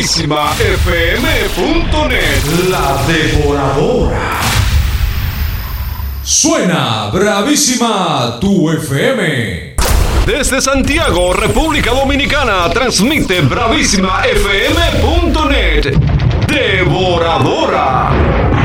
bravísimafm.net. La Devoradora. Suena Bravísima tu FM. Desde Santiago, República Dominicana, transmite bravísimafm.net. Devoradora.